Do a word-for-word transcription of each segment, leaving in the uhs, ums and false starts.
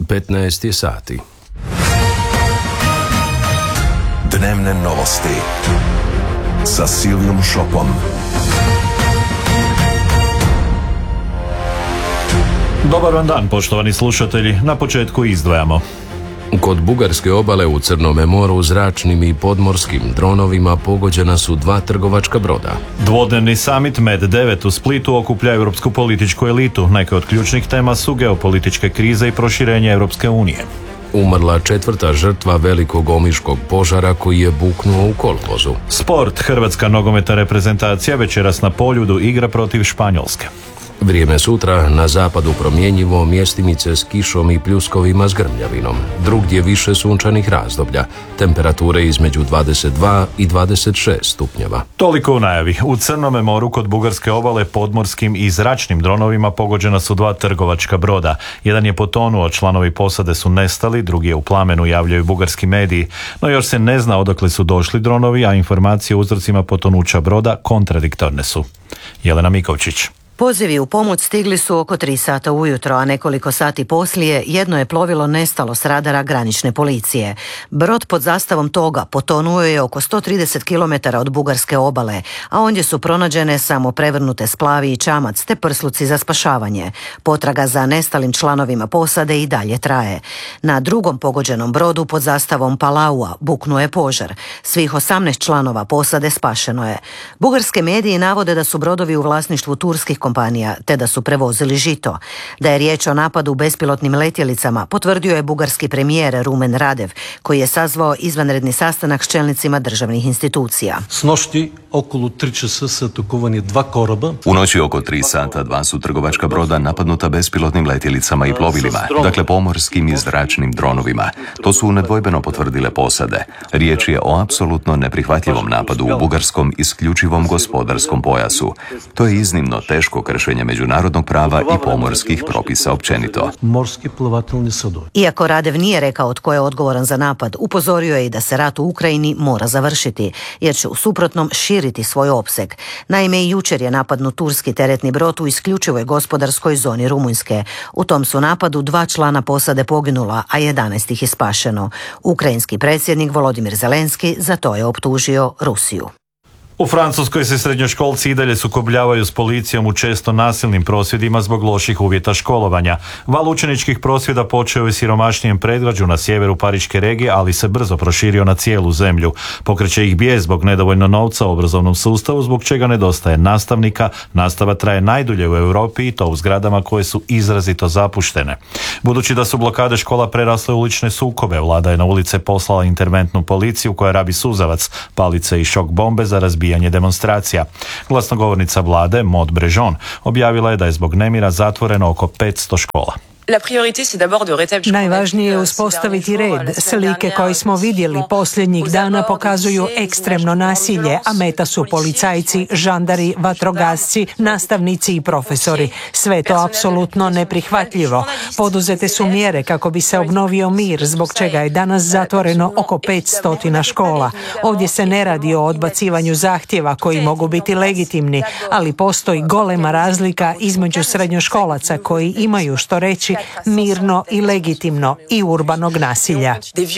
petnaest je sati. Dnevne novosti sa Silijom Šopom. Dobar vam dan, poštovani slušatelji. Na početku izdvajamo. Kod bugarske obale u Crnome moru zračnim i podmorskim dronovima pogođena su dva trgovačka broda. Dvodnevni summit Med devet u Splitu okuplja europsku političku elitu. Neke od ključnih tema su geopolitičke krize i proširenje Europske unije. Umrla četvrta žrtva velikog omiškog požara koji je buknuo u kolovozu. Sport. Hrvatska nogometna reprezentacija večeras na Poljudu igra protiv Španjolske. Vrijeme sutra na zapadu promjenjivo, mjestimice s kišom i pljuskovima s grmljavinom. Drugdje više sunčanih razdoblja. Temperature između dvadeset dva i dvadeset šest stupnjeva. Toliko u najavi. U Crnome moru kod bugarske obale podmorskim i zračnim dronovima pogođena su dva trgovačka broda. Jedan je potonuo, članovi posade su nestali, drugi je u plamenu, javljaju bugarski mediji. No još se ne zna odakle su došli dronovi, a informacije o uzrocima potonuća broda kontradiktorne su. Jelena Mikovčić. Pozivi u pomoć stigli su oko tri sata ujutro, a nekoliko sati poslije jedno je plovilo nestalo s radara granične policije. Brod pod zastavom toga potonuo je oko sto trideset kilometara od bugarske obale, a ondje su pronađene samo prevrnute splavi i čamac te prsluci za spašavanje. Potraga za nestalim članovima posade i dalje traje. Na drugom pogođenom brodu pod zastavom Palaua buknuo je požar. Svih osamnaest članova posade spašeno je. Bugarske mediji navode da su brodovi u vlasništvu turskih kompanija, te da su prevozili žito. Da je riječ o napadu bespilotnim letjelicama, potvrdio je bugarski premijer Rumen Radev, koji je sazvao izvanredni sastanak s čelnicima državnih institucija. S nošti okolo tri časa su atakovani dva koroba. U noći oko tri sata dva su trgovačka broda napadnuta bespilotnim letjelicama i plovilima, dakle pomorskim i zračnim dronovima. To su nedvojbeno potvrdile posade. Riječ je o apsolutno neprihvatljivom napadu u bugarskom isključivom gospodarskom pojasu. To je iznimno teško kršenje međunarodnog prava i pomorskih propisa općenito. Iako Radev nije rekao tko je odgovoran za napad, upozorio je i da se rat u Ukrajini mora završiti, jer će u suprotnom širiti svoj opseg. Naime, i jučer je napadnut turski teretni brod u isključivoj gospodarskoj zoni Rumunjske. U tom su napadu dva člana posade poginula, a jedanaest ih je spašeno. Ukrajinski predsjednik Volodimir Zelenski za to je optužio Rusiju. U Francuskoj se srednjoškolci i dalje sukobljavaju s policijom u često nasilnim prosvjedima zbog loših uvjeta školovanja. Val učeničkih prosvjeda počeo je siromašnijem predgrađu na sjeveru Pariške regije, ali se brzo proširio na cijelu zemlju. Pokreće ih bijes zbog nedovoljno novca u obrazovnom sustavu, zbog čega nedostaje nastavnika. Nastava traje najdulje u Europi i to u zgradama koje su izrazito zapuštene. Budući da su blokade škola prerasle u ulične sukobe, vlada je na ulice poslala interventnu policiju koja rabi suzavac, palice i šok bombe za razbijanje demonstracija. Glasnogovornica vlade Maud Brejon objavila je da je zbog nemira zatvoreno oko petsto škola. Najvažnije je uspostaviti red. Slike koje smo vidjeli posljednjih dana pokazuju ekstremno nasilje, a meta su policajci, žandari, vatrogasci, nastavnici i profesori. Sve je to apsolutno neprihvatljivo. Poduzete su mjere kako bi se obnovio mir, zbog čega je danas zatvoreno oko petsto škola. Ovdje se ne radi o odbacivanju zahtjeva koji mogu biti legitimni, ali postoji golema razlika između srednjoškolaca koji imaju što reći mirno i legitimno i urbanog nasilja.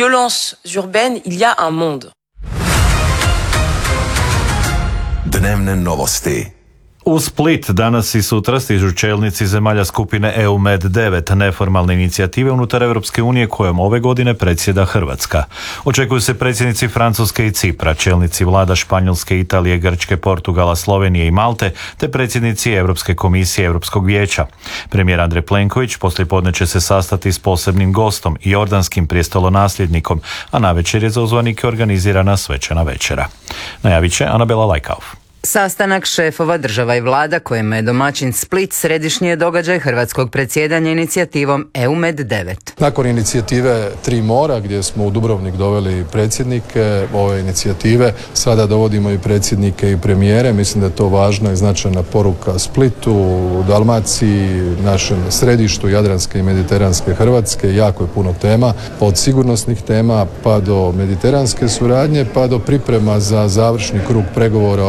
Dnevne novosti. U Split danas i sutra stižu čelnici zemalja skupine E U Med devet, neformalne inicijative unutar Europske unije kojom ove godine predsjeda Hrvatska. Očekuju se predsjednici Francuske i Cipra, čelnici vlada Španjolske, Italije, Grčke, Portugala, Slovenije i Malte, te predsjednici Europske komisije Europskog vijeća. Premijer Andrej Plenković poslijepodne će se sastati s posebnim gostom i jordanskim prijestolonasljednikom, a navečer je za uzvanike organizirana svečana večera. Najavit će Anabela Lajkauf. Sastanak šefova država i vlada kojima je domaćin Split središnji je događaj hrvatskog predsjedanja inicijativom E U Med devet. Nakon inicijative Tri mora gdje smo u Dubrovnik doveli predsjednike ove inicijative, sada dovodimo i predsjednike i premijere. Mislim da je to važna i značajna poruka Splitu, Dalmaciji, našem središtu Jadranske i Mediteranske Hrvatske. Jako je puno tema, od sigurnosnih tema pa do mediteranske suradnje, pa do priprema za završni krug pregovora o višegodišnjem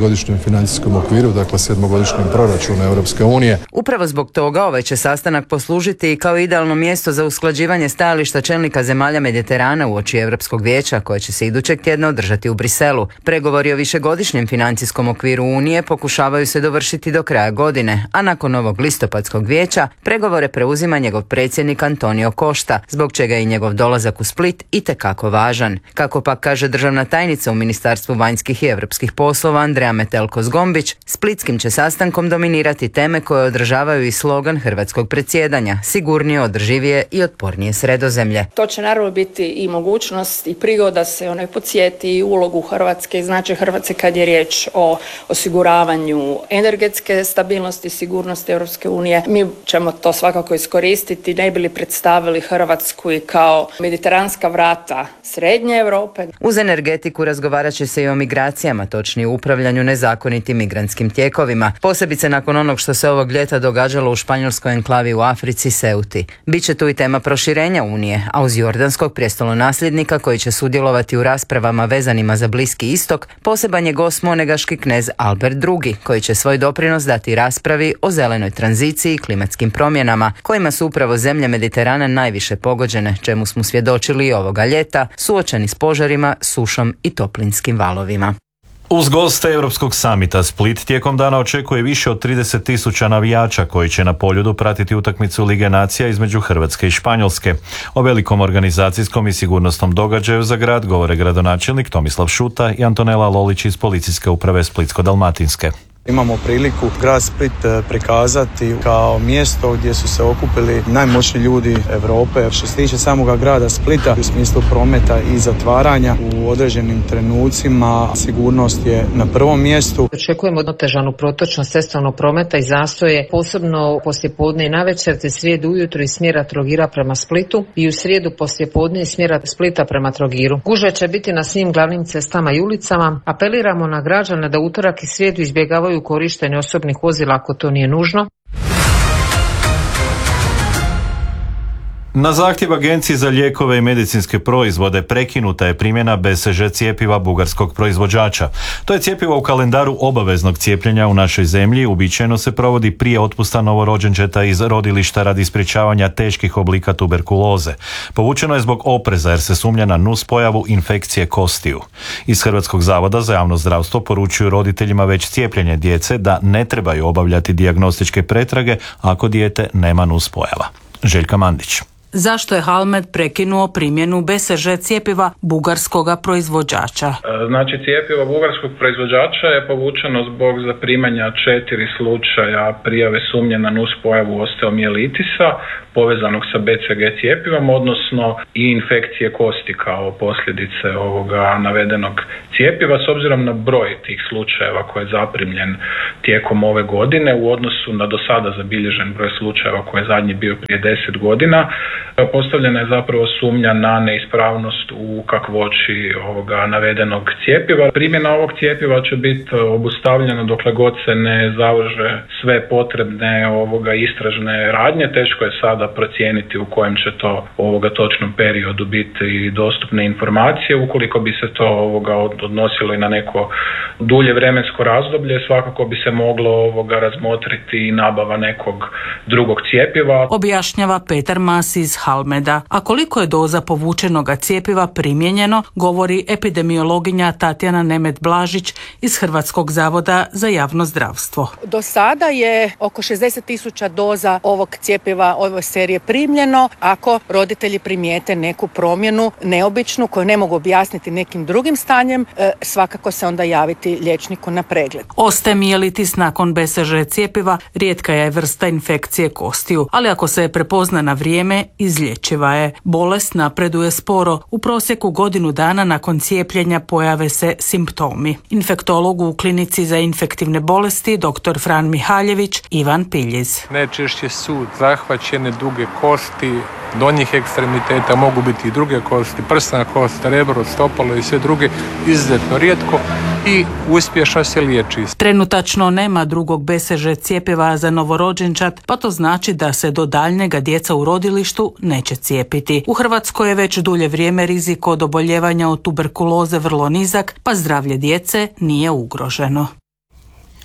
višegodišnjem financijskom okviru, dakle sedmogodišnjem proračunu Europske unije. Upravo zbog toga ovaj će sastanak poslužiti i kao idealno mjesto za usklađivanje stajališta čelnika zemalja Mediterana uoči Europskog vijeća koje će se idućeg tjedna održati u Briselu. Pregovori o višegodišnjem financijskom okviru Unije pokušavaju se dovršiti do kraja godine, a nakon ovog listopadskog vijeća pregovore preuzima njegov predsjednik Antonio Costa, zbog čega je i njegov dolazak u Split itekako važan. Kako pak kaže državna tajnica u Ministarstvu vanjskih i europskih poslova Andreja Metelko-Zgombić, splitskim će sastankom dominirati teme koje održavaju i slogan hrvatskog predsjedanja: sigurnije, održivije i otpornije Sredozemlje. To će naravno biti i mogućnost i prigoda se onaj podsjeti i ulogu Hrvatske i značaj Hrvatske kad je riječ o osiguravanju energetske stabilnosti i sigurnosti Europske unije. Mi ćemo to svakako iskoristiti, ne bi li predstavili Hrvatsku i kao mediteranska vrata Srednje Europe. Uz energetiku razgovarat će se i o migracijama, točnije upravljanju nezakonitim migrantskim tijekovima, posebice nakon onog što se ovog ljeta događalo u španjolskoj enklavi u Africi, Ceuti. Biće tu i tema proširenja Unije, a uz jordanskog prijestolonasljednika koji će sudjelovati u raspravama vezanima za Bliski istok, poseban je gost monegaški knez Albert drugi, koji će svoj doprinos dati raspravi o zelenoj tranziciji i klimatskim promjenama, kojima su upravo zemlje Mediterana najviše pogođene, čemu smo svjedočili i ovoga ljeta, suočeni s požarima, sušom i toplinskim valovima. Uz goste Europskog samita Split tijekom dana očekuje više od trideset tisuća navijača koji će na Poljudu pratiti utakmicu Lige nacija između Hrvatske i Španjolske. O velikom organizacijskom i sigurnosnom događaju za grad govore gradonačelnik Tomislav Šuta i Antonela Lolić iz Policijske uprave Splitsko-dalmatinske. Imamo priliku grad Split prikazati kao mjesto gdje su se okupili najmoćniji ljudi Europe. Što se tiče samoga grada Splita u smislu prometa i zatvaranja u određenim trenucima, sigurnost je na prvom mjestu. Očekujemo otežanu protočnost cestovnog prometa i zastoje, posebno poslijepodne i navečer, te srijedu ujutro iz smjera Trogira prema Splitu i u srijedu poslijepodne iz smjera Splita prema Trogiru. Gužve će biti na svim glavnim cestama i ulicama. Apeliramo na građane da utorak i srijedu izbjegavaju korištenje osobnih vozila ako to nije nužno. Na zahtjev Agencije za lijekove i medicinske proizvode prekinuta je primjena B C G cjepiva bugarskog proizvođača. To je cjepivo u kalendaru obaveznog cijepljenja u našoj zemlji. Uobičajeno se provodi prije otpusta novorođenčeta iz rodilišta radi sprječavanja teških oblika tuberkuloze. Povučeno je zbog opreza jer se sumnja na nuspojavu infekcije kostiju. Iz Hrvatskog zavoda za javno zdravstvo poručuju roditeljima već cijepljenje djece da ne trebaju obavljati dijagnostičke pretrage ako dijete nema nuspojava. Željka Mandić. Zašto je Halmed prekinuo primjenu B C G cjepiva bugarskoga proizvođača? Znači, cjepivo bugarskog proizvođača je povučeno zbog zaprimanja četiri slučaja prijave sumnje na nuspojavu osteomijelitisa povezanog sa B C G cjepivom, odnosno i infekcije kosti kao posljedice ovoga navedenog cjepiva. S obzirom na broj tih slučajeva koji je zaprimljen tijekom ove godine u odnosu na do sada zabilježen broj slučajeva koji je zadnji bio prije deset godina, postavljena je zapravo sumnja na neispravnost u kakvoći ovoga navedenog cjepiva. Primjena ovog cjepiva će biti obustavljena dokle god se ne završe sve potrebne ovoga istražne radnje. Teško je sada procijeniti u kojem će to ovoga točnom periodu biti dostupne informacije. Ukoliko bi se to ovoga odnosilo i na neko dulje vremensko razdoblje, svakako bi se moglo ovoga razmotriti i nabava nekog drugog cjepiva. Objašnjava Petar Mas iz Halmeda. A koliko je doza povučenoga cjepiva primijenjeno, govori epidemiologinja Tatjana Nemet-Blažić iz Hrvatskog zavoda za javno zdravstvo. Do sada je oko šezdeset tisuća doza ovog cjepiva ove serije primljeno. Ako roditelji primijete neku promjenu neobičnu koju ne mogu objasniti nekim drugim stanjem, svakako se onda javiti liječniku na pregled. Osteomijelitis nakon B C G cjepiva rijetka je vrsta infekcije kostiju, ali ako se je prepozna na vrijeme, izlječiva je. Bolest napreduje sporo. U prosjeku godinu dana nakon cijepljenja pojave se simptomi. Infektolog u klinici za infektivne bolesti dr. Fran Mihaljević Ivan Piljiz. Najčešće su zahvaćene duge kosti, donjih ekstremiteta, mogu biti i druge kosti, prsna kost, rebro, stopalo i sve druge, izuzetno rijetko i uspješno se liječi. Trenutačno nema drugog B C G cjepiva za novorođenčad, pa to znači da se do daljnjega djeca u rodilištu neće cijepiti. U Hrvatskoj je već dulje vrijeme rizik od oboljevanja od tuberkuloze vrlo nizak, pa zdravlje djece nije ugroženo.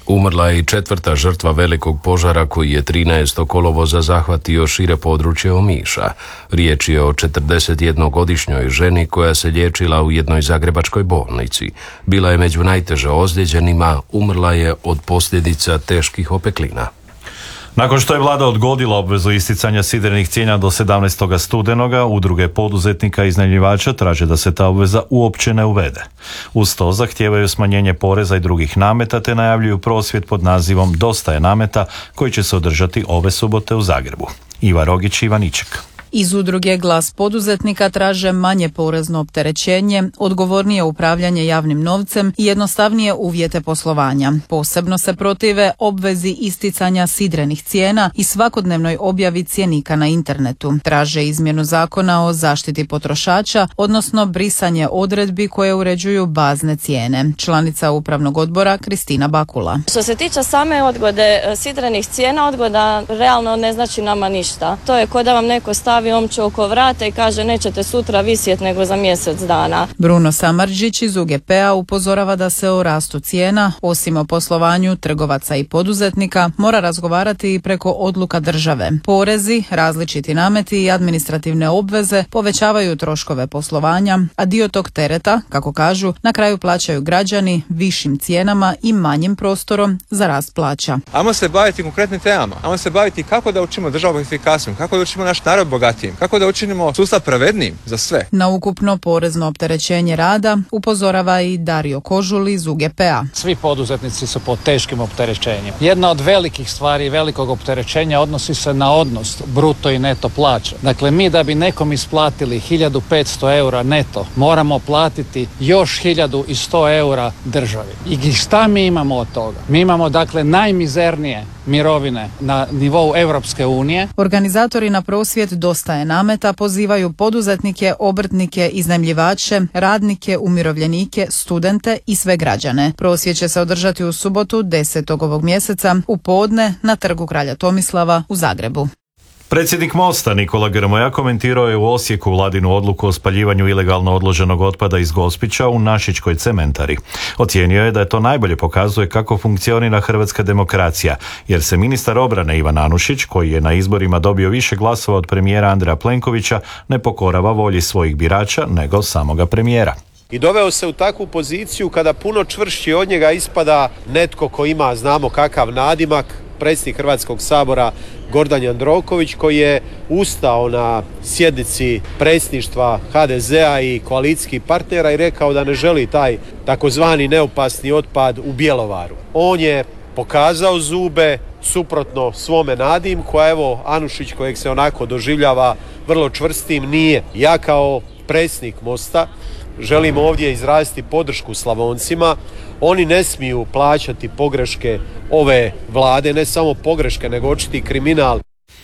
Umrla je i četvrta žrtva velikog požara koji je trinaestog kolovoza zahvatio šire područje Omiša. Riječ je o četrdesetjednogodišnjoj ženi koja se liječila u jednoj zagrebačkoj bolnici. Bila je među najteže ozlijeđenima, umrla je od posljedica teških opeklina. Nakon što je vlada odgodila obvezu isticanja sidrenih cijena do sedamnaestog studenoga, udruge poduzetnika i iznajmljivača traže da se ta obveza uopće ne uvede. Uz to zahtijevaju smanjenje poreza i drugih nameta te najavljuju prosvjed pod nazivom Dosta je nameta koji će se održati ove subote u Zagrebu. Iva Rogić, Ivaniček. Iz udruge Glas poduzetnika traže manje porezno opterećenje, odgovornije upravljanje javnim novcem i jednostavnije uvjete poslovanja. Posebno se protive obvezi isticanja sidrenih cijena i svakodnevnoj objavi cjenika na internetu. Traže izmjenu zakona o zaštiti potrošača, odnosno brisanje odredbi koje uređuju bazne cijene. Članica upravnog odbora Kristina Bakula. Što se tiče same odgode sidrenih cijena, odgoda realno ne znači nama ništa. To je ko da vam neko stavi omču oko vrata i kaže nećete sutra visjeti nego za mjesec dana. Bruno Samardžić iz U G P-a upozorava da se o rastu cijena, osim o poslovanju trgovaca i poduzetnika, mora razgovarati i preko odluka države. Porezi, različiti nameti i administrativne obveze povećavaju troškove poslovanja, a dio tog tereta, kako kažu, na kraju plaćaju građani višim cijenama i manjim prostorom za rast plaća. Ajmo se baviti konkretnim temama, ajmo se baviti kako da učinimo državu efikasnom, kako da učinimo naš narod bogatijim, kako da učinimo sustav pravednijim za sve. Na ukupno porezno opterećenje rada upozorava i Dario Kožul iz U G P-a. Svi poduzetnici su pod teškim opterećenjem. Jedna od velikih stvari velikog opterećenja odnosi se na odnos bruto i neto plaće. Dakle, mi da bi nekom isplatili hiljadu petsto eura neto, moramo platiti još hiljadu sto eura državi. I šta mi imamo od toga? Mi imamo dakle najmizernije mirovine na nivou Europske unije. Organizatori na prosvjed Dosta je nameta pozivaju poduzetnike, obrtnike, iznajmljivače, radnike, umirovljenike, studente i sve građane. Prosvjed će se održati u subotu desetog ovog mjeseca u podne na Trgu kralja Tomislava u Zagrebu. Predsjednik Mosta Nikola Grmoja komentirao je u Osijeku vladinu odluku o spaljivanju ilegalno odloženog otpada iz Gospića u Našičkoj cementari. Ocijenio je da je to najbolje pokazuje kako funkcionira hrvatska demokracija, jer se ministar obrane Ivan Anušić, koji je na izborima dobio više glasova od premijera Andreja Plenkovića, ne pokorava volji svojih birača nego samoga premijera. I doveo se u takvu poziciju kada puno čvršći od njega ispada netko ko ima, znamo kakav nadimak, predsjednik Hrvatskog sabora Gordan Jandroković, koji je ustao na sjednici predsjedništva ha de zea i koalicijskih partnera i rekao da ne želi taj takozvani neopasni otpad u Bjelovaru. On je pokazao zube suprotno svome nadimku, a evo Anušić, kojeg se onako doživljava vrlo čvrstim, nije. Ja kao predsjednik Mosta želim ovdje izraziti podršku Slavoncima. Oni ne smiju plaćati pogreške ove vlade, ne samo pogreške, nego očiti kriminal.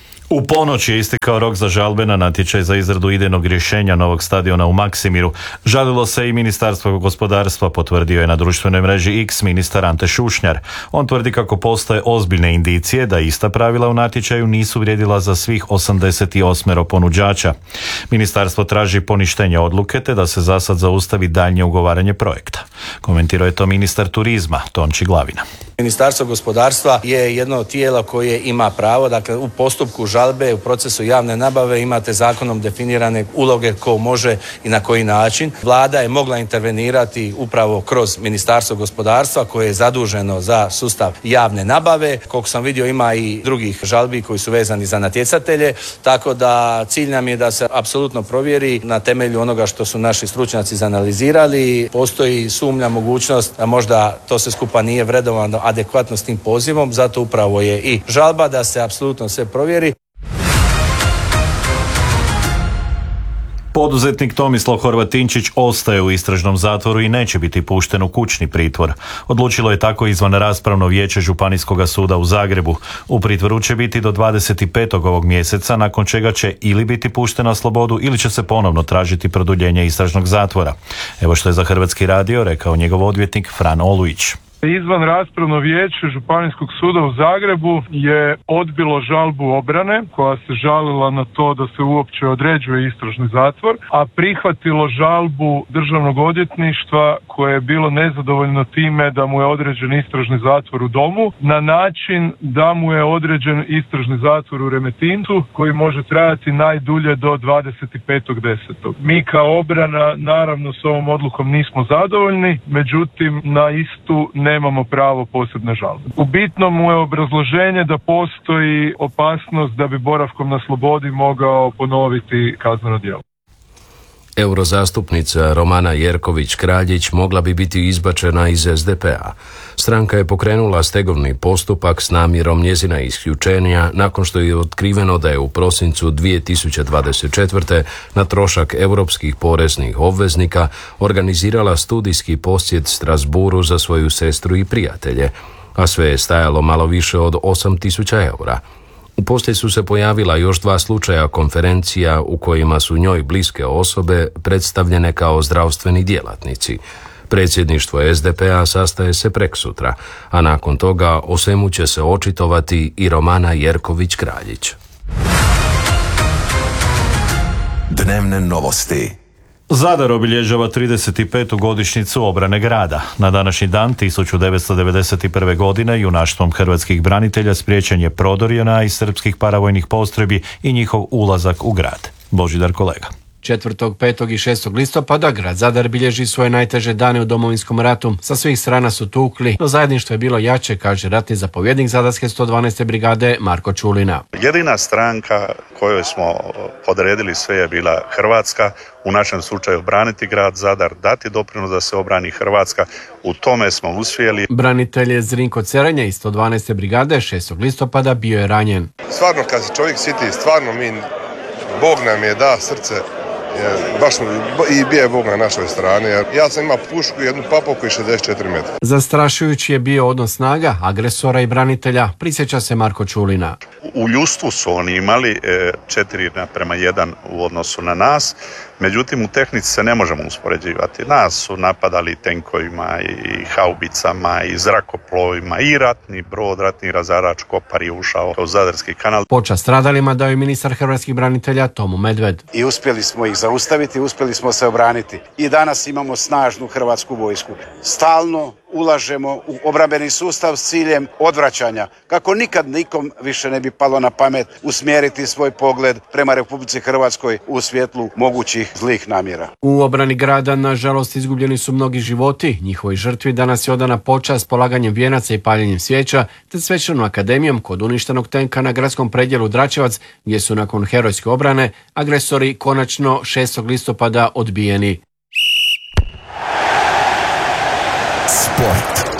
U ponoć je istekao rok za žalbe na natječaj za izradu idejnog rješenja novog stadiona u Maksimiru. Žalilo se i Ministarstvo gospodarstva, potvrdio je na društvenoj mreži X ministar Ante Šušnjar. On tvrdi kako postoje ozbiljne indicije da ista pravila u natječaju nisu vrijedila za svih osamdeset osam ponuđača. Ministarstvo traži poništenje odluke te da se zasad zaustavi daljnje ugovaranje projekta. Komentirao je to ministar turizma Tonči Glavina. Ministarstvo gospodarstva je jedno od tijela koje ima pravo, dakle u postupku žalbe, u procesu javne nabave imate zakonom definirane uloge ko može i na koji način. Vlada je mogla intervenirati upravo kroz Ministarstvo gospodarstva koje je zaduženo za sustav javne nabave. Koliko sam vidio ima i drugih žalbi koji su vezani za natjecatelje, tako da cilj nam je da se apsolutno provjeri na temelju onoga što su naši stručnjaci izanalizirali. Postoji sumnja, mogućnost da možda to se skupa nije vrednovano adekvatno s tim pozivom, zato upravo je i žalba da se apsolutno sve provjeri. Poduzetnik Tomislav Horvatinčić ostaje u istražnom zatvoru i neće biti pušten u kućni pritvor. Odlučilo je tako izvanraspravno vijeće Županijskog suda u Zagrebu. U pritvoru će biti do dvadeset petog ovog mjeseca, nakon čega će ili biti pušten na slobodu ili će se ponovno tražiti produljenje istražnog zatvora. Evo što je za Hrvatski radio rekao njegov odvjetnik Fran Olujić. Izvan raspravno vijeće Županijskog suda u Zagrebu je odbilo žalbu obrane koja se žalila na to da se uopće određuje istražni zatvor, a prihvatilo žalbu Državnog odvjetništva koje je bilo nezadovoljno time da mu je određen istražni zatvor u domu na način da mu je određen istražni zatvor u Remetincu koji može trajati najdulje do dvadeset petog desetog Mi kao obrana naravno s ovom odlukom nismo zadovoljni, međutim na istu nemamo pravo posebne žalbe. U bitnom mu je obrazloženje da postoji opasnost da bi boravkom na slobodi mogao ponoviti kazneno djelo. Eurozastupnica Romana Jerković-Kraljić mogla bi biti izbačena iz es de pe a. Stranka je pokrenula stegovni postupak s namjerom njezina isključenja nakon što je otkriveno da je u prosincu dvije tisuće dvadeset četvrte na trošak europskih poreznih obveznika organizirala studijski posjet Strasburu za svoju sestru i prijatelje, a sve je stajalo malo više od osam tisuća eura. Poslije su se pojavila još dva slučaja konferencija u kojima su njoj bliske osobe predstavljene kao zdravstveni djelatnici. Predsjedništvo es de pe a sastaje se preksutra, a nakon toga o svemu će se očitovati i Romana Jerković-Kraljić. Dnevne novosti. Zadar obilježava trideset petu godišnjicu obrane grada. Na današnji dan tisuću devetsto devedeset prve. godine junaštvom hrvatskih branitelja spriječen je prodor je na iz srpskih paravojnih postrojbi i njihov ulazak u grad. Božidar Kolega. četvrtog, petog i šestog listopada grad Zadar bilježi svoje najteže dane u Domovinskom ratu. Sa svih strana su tukli, no zajedništvo je bilo jače, kaže ratni zapovjednik Zadarske sto dvanaeste brigade Marko Čulina. Jedina stranka kojoj smo podredili sve je bila Hrvatska, u našem slučaju braniti grad Zadar, dati doprinos da se obrani Hrvatska, u tome smo uspjeli. Branitelj je Zrinko Cerenja iz sto dvanaeste brigade šestog listopada bio je ranjen. Stvarno kad se čovjek siti, stvarno mi, Bog nam je da srce, baš i bio je Bog na našoj strani. Ja sam imao pušku, jednu papovku i šezdeset četiri metra. Zastrašujući je bio odnos snaga agresora i branitelja, prisjeća se Marko Čulina. U ljudstvu su oni imali četiri naprema jedan u odnosu na nas, međutim u tehnici se ne možemo uspoređivati. Nas su napadali tenkovima i haubicama i zrakoplovima i ratni brod, ratni razarač Kopar je ušao u Zadarski kanal. Počast stradalima dao je ministar hrvatskih branitelja Tomo Medved. I uspjeli smo ih zaustaviti, uspjeli smo se obraniti. I danas imamo snažnu hrvatsku vojsku. Stalno ulažemo u obrambeni sustav s ciljem odvraćanja, kako nikad nikom više ne bi palo na pamet usmjeriti svoj pogled prema Republici Hrvatskoj u svjetlu mogućih zlih namjera. U obrani grada, nažalost, izgubljeni su mnogi životi. Njihovoj žrtvi danas je odana počast polaganjem vijenaca i paljenjem svijeća, te svečanom akademijom kod uništenog tenka na gradskom predjelu Dračevac, gdje su nakon herojske obrane agresori konačno šestog listopada odbijeni. Sport.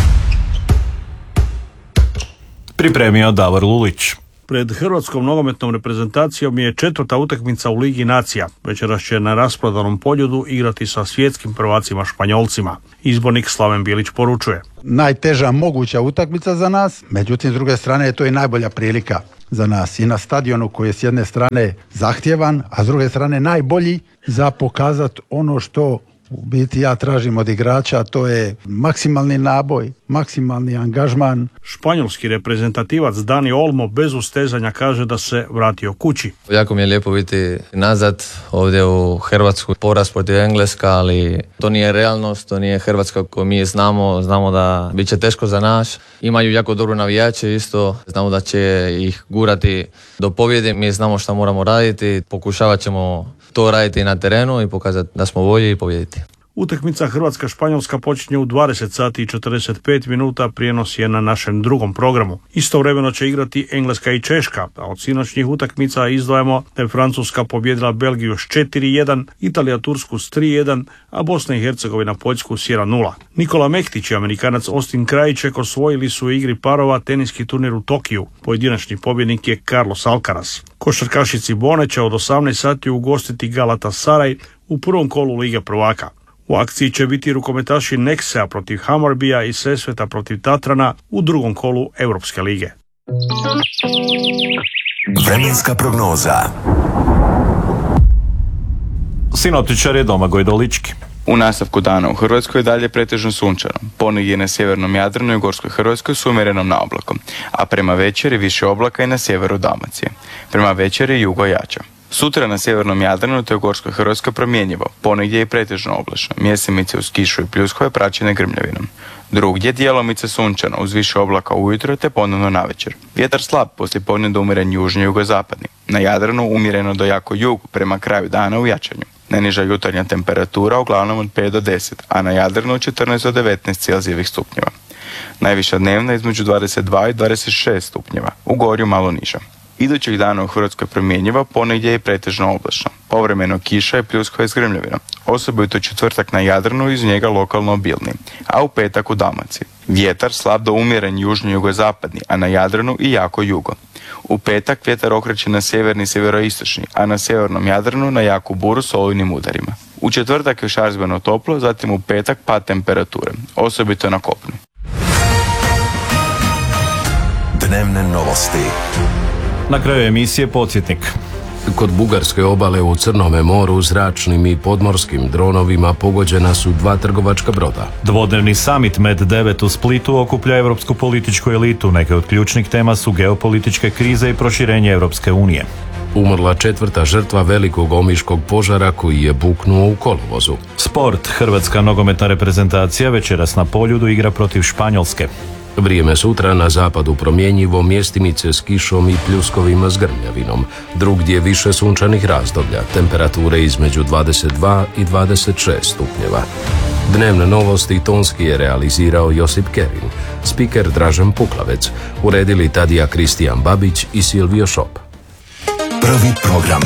Pripremio Davor Lulić. Pred hrvatskom nogometnom reprezentacijom je četvrta utakmica u Ligi nacija. Večeras će na rasprodanom Poljudu igrati sa svjetskim prvacima Španjolcima. Izbornik Slaven Bilić poručuje. Najteža moguća utakmica za nas, međutim s druge strane je to i najbolja prilika za nas i na stadionu koji je s jedne strane zahtjevan, a s druge strane najbolji za pokazati ono što u biti ja tražim od igrača, to je maksimalni naboj, maksimalni angažman. Španjolski reprezentativac Dani Olmo bez ustezanja kaže da se vratio kući. Jako mi je lijepo biti nazad ovdje u Hrvatsku. Poraz protiv Engleska, ali to nije realnost, to nije Hrvatska koju mi znamo. Znamo da bit će teško za nas. Imaju jako dobro navijače isto. Znamo da će ih gurati do pobjede. Mi znamo šta moramo raditi. Pokušavat ćemo to raditi na terenu i pokazati da smo volji i pobijediti. Utakmica Hrvatska-Španjolska počinje u dvadeset sati i četrdeset pet minuta, prijenos je na našem drugom programu. Istovremeno će igrati Engleska i Češka, a od sinoćnjih utakmica izdvajamo da je Francuska pobjedila Belgiju s četiri jedan, Italija Tursku s tri jedan, a Bosna i Hercegovina Poljsku s jedan nula. Nikola Mektić i Amerikanac Austin Krajicek osvojili su u igri parova teniski turnir u Tokiju. Pojedinačni pobjednik je Carlos Alcaraz. Košarkašici Bone će od osamnaest sati ugostiti Galatasaray u prvom kolu Lige prvaka. U akciji će biti rukometaši Nexea protiv Hammarbija i Sesveta protiv Tatrana u drugom kolu Europske lige. Vremenska prognoza. Sinoptičar je Domagoj Dolički. U nastavku dana u Hrvatskoj dalje pretežno sunčano, ponegdje na sjevernom Jadranu i Gorskoj Hrvatskoj s umjerenom naoblakom, a prema večeri više oblaka i na sjeveru Dalmacije. Prema večeri jugo jača. Sutra na sjevernom Jadranu te u Gorskoj Hrvatskoj promjenjivo, ponegdje je pretežno oblačno, mjesimice uz kišu i pljuskove praćene grmljavinom. Drugdje djelomice sunčano uz više oblaka ujutro te ponovno navečer. Vjetar slab, poslijepodne do umjeren južni jugozapadni. Na Jadranu umjereno do jako jug, prema kraju dana u jačanju. Najniža jutarnja temperatura uglavnom od pet do deset, a na Jadranu od četrnaest do devetnaest Celzijevih stupnjeva. Najviša dnevna između dvadeset dva i dvadeset šest stupnjeva, u Gorju malo niža. Idućih dana u Hrvatskoj promjenjivo, ponegdje je pretežno oblačno. Povremeno kiša i pljuskove s grmljavinom. Osobito četvrtak na Jadranu i iz njega lokalno obilni, a u petak u Dalmaciji. Vjetar slab do umjeren južni jugozapadni, a na Jadranu i jako jugo. U petak vjetar okreće na sjeverni i sjeveroistočni, a na sjevernom Jadranu na jaku buru s olujnim udarima. U četvrtak je šarzbeno toplo, zatim u petak pad temperature, osobito na kopnu. Dnevne novosti. Na kraju emisije podsjetnik. Kod bugarske obale u Crnome moru zračnim i podmorskim dronovima pogođena su dva trgovačka broda. Dvodnevni summit Med devet u Splitu okuplja europsku političku elitu. Neke od ključnih tema su geopolitičke krize i proširenje Europske unije. Umrla četvrta žrtva velikog omiškog požara koji je buknuo u kolovozu. Sport. Hrvatska nogometna reprezentacija večeras na Poljudu igra protiv Španjolske. Vrijeme sutra na zapadu promjenjivo, mjestimice s kišom i pljuskovima s grmljavinom. Drugdje više sunčanih razdoblja, temperature između dvadeset dva i dvadeset šest stupnjeva. Dnevne novosti tonski je realizirao Josip Kerin, spiker Dražen Puklavec, uredili Tadija Kristijan Babić i Silvio Šop. Prvi program.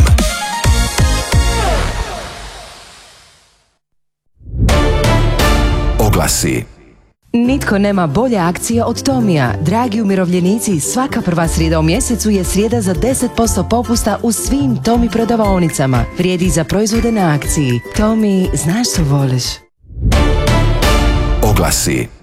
Oglasi. Nitko nema bolje akcije od Tomija. Dragi umirovljenici, svaka prva srijeda u mjesecu je srijeda za deset posto popusta u svim Tomi prodavaonicama. Vrijedi za proizvode na akciji. Tomi, znaš što voliš. Oglasi.